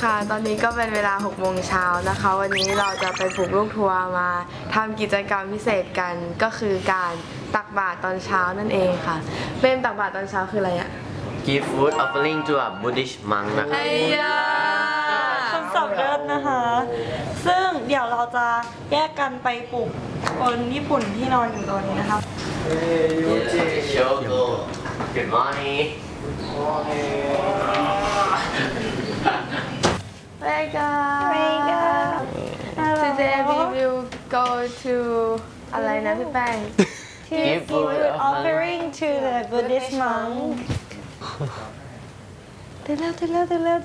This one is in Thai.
ค่ะตอนนี้ก็เป็นเวลา6 โมงเช้านะคะวันนี้เราจะไปปลุกลูกทัวร์มาทำกิจกรรมพิเศษกันก็คือการตักบาตรตอนเช้านั่นเองค่ะเป็นตักบาตรตอนเช้าคืออะไรอะ Give food offering to a Buddhist monk นะครับคำศัพท์เลิศนะคะ ซึ่งเดี๋ยวเราจะแยกกันไปปลุกคนญี่ปุ่นที่นอนอยู่ตรงนี้นะคะ Shogo Good morning Wake up Today we will go to อะไรนะพี่แป้ง Give food offering to the Buddhist monk ตื่นแล้ว